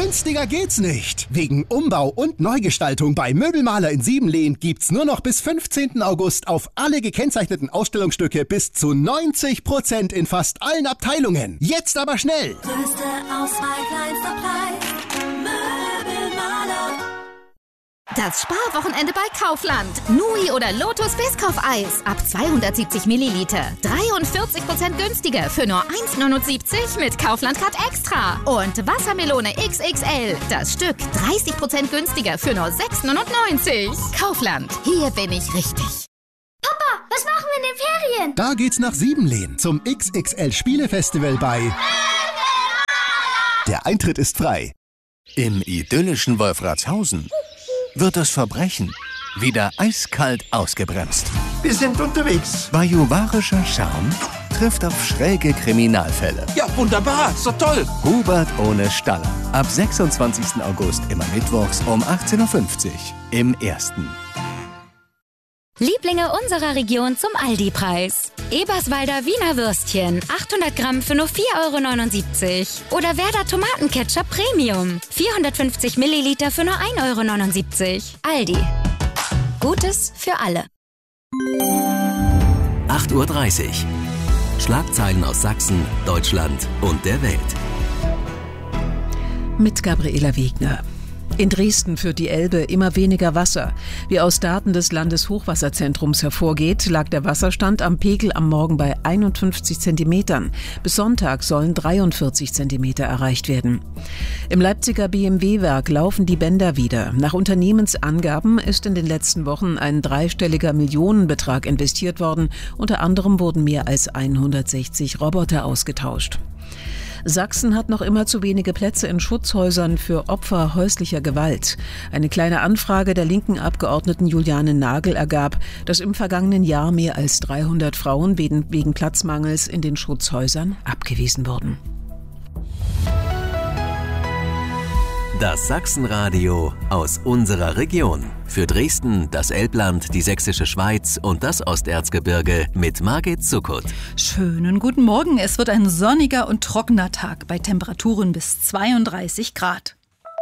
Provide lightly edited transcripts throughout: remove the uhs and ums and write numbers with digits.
Günstiger geht's nicht. Wegen Umbau und Neugestaltung bei Möbelmaler in Siebenlehn gibt's nur noch bis 15. August auf alle gekennzeichneten Ausstellungsstücke bis zu 90% in fast allen Abteilungen. Jetzt aber schnell! Größte Auswahl, kleinster Preis. Möbelmaler. Das Sparwochenende bei Kaufland. Nui oder Lotus Biskuff-Eis. Ab 270 Milliliter. 43% günstiger für nur 1,79 mit Kaufland-Card Extra. Und Wassermelone XXL. Das Stück 30% günstiger für nur 6,99. Kaufland. Hier bin ich richtig. Papa, was machen wir in den Ferien? Da geht's nach Siebenlehn zum XXL Spielefestival bei... Der Eintritt ist frei. Im idyllischen Wolfratshausen wird das Verbrechen wieder eiskalt ausgebremst. Wir sind unterwegs. Bajuwarischer Charme trifft auf schräge Kriminalfälle. Ja, wunderbar, so toll. Hubert ohne Staller. Ab 26. August immer mittwochs um 18.50 Uhr im Ersten. Lieblinge unserer Region zum Aldi-Preis. Eberswalder Wiener Würstchen, 800 Gramm für nur 4,79 €. Oder Werder Tomatenketchup Premium, 450 Milliliter für nur 1,79 €. Aldi. Gutes für alle. 8:30 Uhr. Schlagzeilen aus Sachsen, Deutschland und der Welt. Mit Gabriela Wegner. In Dresden führt die Elbe immer weniger Wasser. Wie aus Daten des Landeshochwasserzentrums hervorgeht, lag der Wasserstand am Pegel am Morgen bei 51 Zentimetern. Bis Sonntag sollen 43 Zentimeter erreicht werden. Im Leipziger BMW-Werk laufen die Bänder wieder. Nach Unternehmensangaben ist in den letzten Wochen ein dreistelliger Millionenbetrag investiert worden. Unter anderem wurden mehr als 160 Roboter ausgetauscht. Sachsen hat noch immer zu wenige Plätze in Schutzhäusern für Opfer häuslicher Gewalt. Eine kleine Anfrage der linken Abgeordneten Juliane Nagel ergab, dass im vergangenen Jahr mehr als 300 Frauen wegen Platzmangels in den Schutzhäusern abgewiesen wurden. Das Sachsenradio aus unserer Region. Für Dresden, das Elbland, die Sächsische Schweiz und das Osterzgebirge mit Margit Zuckert. Schönen guten Morgen. Es wird ein sonniger und trockener Tag bei Temperaturen bis 32 Grad.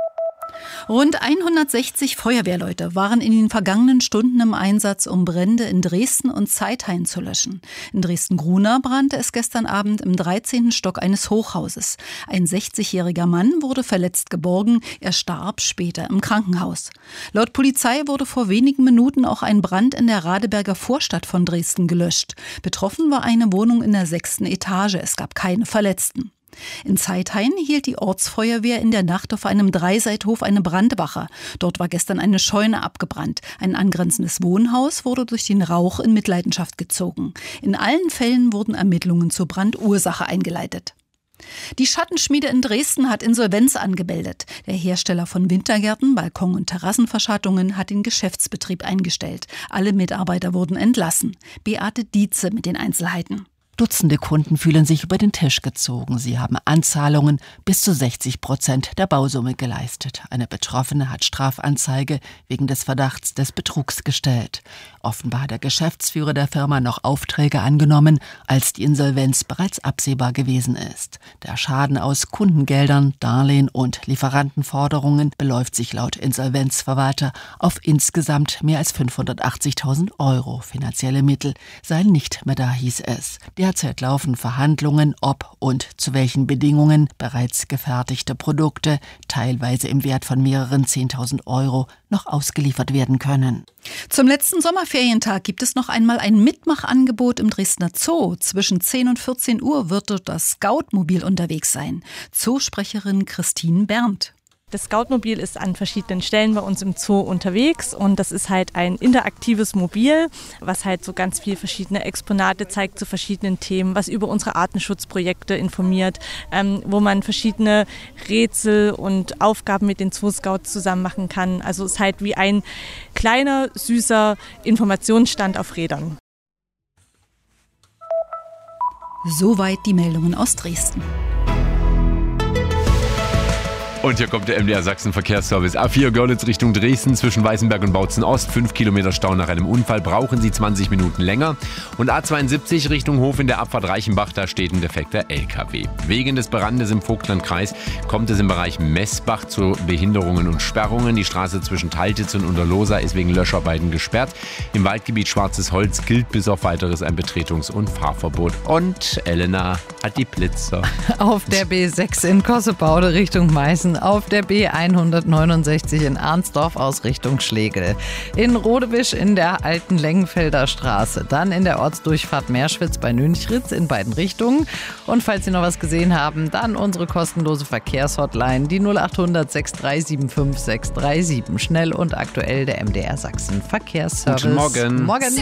Rund 160 Feuerwehrleute waren in den vergangenen Stunden im Einsatz, um Brände in Dresden und Zeithain zu löschen. In Dresden-Grunau brannte es gestern Abend im 13. Stock eines Hochhauses. Ein 60-jähriger Mann wurde verletzt geborgen, er starb später im Krankenhaus. Laut Polizei wurde vor wenigen Minuten auch ein Brand in der Radeberger Vorstadt von Dresden gelöscht. Betroffen war eine Wohnung in der 6. Etage, es gab keine Verletzten. In Zeithain hielt die Ortsfeuerwehr in der Nacht auf einem Dreiseithof eine Brandwache. Dort war gestern eine Scheune abgebrannt. Ein angrenzendes Wohnhaus wurde durch den Rauch in Mitleidenschaft gezogen. In allen Fällen wurden Ermittlungen zur Brandursache eingeleitet. Die Schattenschmiede in Dresden hat Insolvenz angemeldet. Der Hersteller von Wintergärten, Balkon- und Terrassenverschattungen hat den Geschäftsbetrieb eingestellt. Alle Mitarbeiter wurden entlassen. Beate Dietze mit den Einzelheiten. Dutzende Kunden fühlen sich über den Tisch gezogen. Sie haben Anzahlungen bis zu 60% der Bausumme geleistet. Eine Betroffene hat Strafanzeige wegen des Verdachts des Betrugs gestellt. Offenbar hat der Geschäftsführer der Firma noch Aufträge angenommen, als die Insolvenz bereits absehbar gewesen ist. Der Schaden aus Kundengeldern, Darlehen und Lieferantenforderungen beläuft sich laut Insolvenzverwalter auf insgesamt mehr als 580.000 €. Finanzielle Mittel seien nicht mehr da, hieß es. Derzeit laufen Verhandlungen, ob und zu welchen Bedingungen bereits gefertigte Produkte, teilweise im Wert von mehreren 10.000 € noch ausgeliefert werden können. Zum letzten Sommerferientag gibt es noch einmal ein Mitmachangebot im Dresdner Zoo. Zwischen 10 und 14 Uhr wird dort das Scoutmobil unterwegs sein. Zoosprecherin Christine Berndt. Das Scoutmobil ist an verschiedenen Stellen bei uns im Zoo unterwegs und das ist halt ein interaktives Mobil, was halt so ganz viele verschiedene Exponate zeigt zu verschiedenen Themen, was über unsere Artenschutzprojekte informiert, wo man verschiedene Rätsel und Aufgaben mit den Zoo-Scouts zusammen machen kann. Also es ist halt wie ein kleiner, süßer Informationsstand auf Rädern. Soweit die Meldungen aus Dresden. Und hier kommt der MDR Sachsen Verkehrsservice. A4 Görlitz Richtung Dresden zwischen Weißenberg und Bautzen Ost. 5 Kilometer Stau nach einem Unfall. Brauchen Sie 20 Minuten länger. Und A72 Richtung Hof in der Abfahrt Reichenbach. Da steht ein defekter LKW. Wegen des Brandes im Vogtlandkreis kommt es im Bereich Messbach zu Behinderungen und Sperrungen. Die Straße zwischen Taltitz und Unterlohsa ist wegen Löscharbeiten gesperrt. Im Waldgebiet Schwarzes Holz gilt bis auf Weiteres ein Betretungs- und Fahrverbot. Und Elena hat die Blitzer. Auf der B6 in Kossebaude Richtung Meißen, auf der B169 in Arnsdorf aus Richtung Schlegel, in Rodewisch in der alten Lengenfelder Straße, dann in der Ortsdurchfahrt Meerschwitz bei Nünchritz in beiden Richtungen. Und falls Sie noch was gesehen haben, dann unsere kostenlose Verkehrshotline, die 0800 6375 637. Schnell und aktuell der MDR Sachsen Verkehrsservice. Guten Morgen. Morgen.